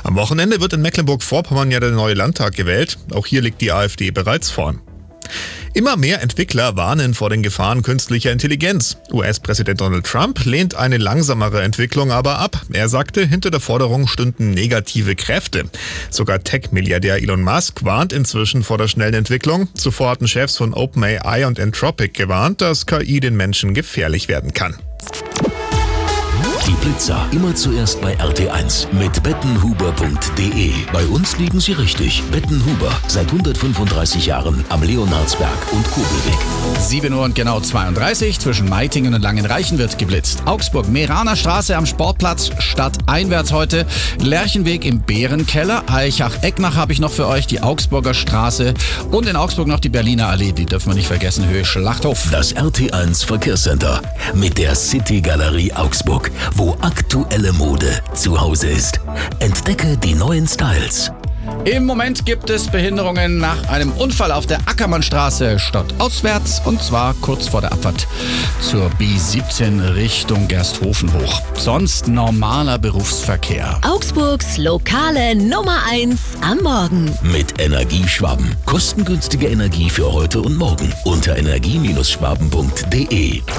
Am Wochenende wird in Mecklenburg-Vorpommern ja der neue Landtag gewählt. Auch hier liegt die AfD bereits vorn. Immer mehr Entwickler warnen vor den Gefahren künstlicher Intelligenz. US-Präsident Donald Trump lehnt eine langsamere Entwicklung aber ab. Er sagte, hinter der Forderung stünden negative Kräfte. Sogar Tech-Milliardär Elon Musk warnt inzwischen vor der schnellen Entwicklung. Zuvor hatten Chefs von OpenAI und Anthropic gewarnt, dass KI den Menschen gefährlich werden kann. Die Blitzer immer zuerst bei RT1 mit bettenhuber.de. Bei uns liegen Sie richtig. Bettenhuber, seit 135 Jahren am Leonhardsberg und Kobelweg. 7 Uhr und genau 32 zwischen Meitingen und Langenreichen wird geblitzt. Augsburg, Meraner Straße am Sportplatz, stadteinwärts heute. Lerchenweg im Bärenkeller. Eichach-Ecknach habe ich noch für euch, die Augsburger Straße. Und in Augsburg noch die Berliner Allee, die dürfen wir nicht vergessen, Höhe Schlachthof. Das RT1 Verkehrscenter mit der City Galerie Augsburg, wo aktuelle Mode zu Hause ist. Entdecke die neuen Styles. Im Moment gibt es Behinderungen nach einem Unfall auf der Ackermannstraße stadtauswärts und zwar kurz vor der Abfahrt zur B17 Richtung Gersthofen hoch. Sonst normaler Berufsverkehr. Augsburgs lokale Nummer 1 am Morgen. Mit Energieschwaben. Kostengünstige Energie für heute und morgen. Unter energie-schwaben.de.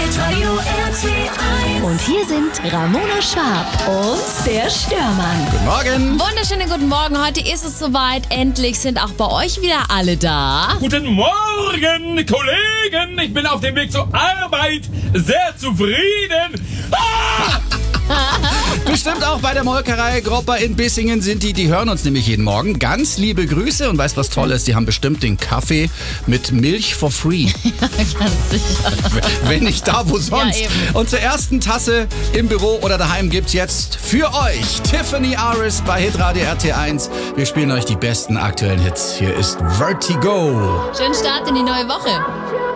Und hier sind Ramona Schwab und der Störmann. Guten Morgen. Wunderschönen guten Morgen. Heute ist es soweit. Endlich sind auch bei euch wieder alle da. Guten Morgen, Kollegen. Ich bin auf dem Weg zur Arbeit. Sehr zufrieden. Bestimmt auch bei der Molkerei Gropper in Bissingen sind die hören uns nämlich jeden Morgen. Ganz liebe Grüße und weißt was Tolles, die haben bestimmt den Kaffee mit Milch for free. Ganz sicher. Wenn nicht da, wo sonst. Ja, eben. Und zur ersten Tasse im Büro oder daheim gibt's jetzt für euch Tiffany Aris bei Hitradio RT1. Wir spielen euch die besten aktuellen Hits. Hier ist Vertigo. Schönen Start in die neue Woche.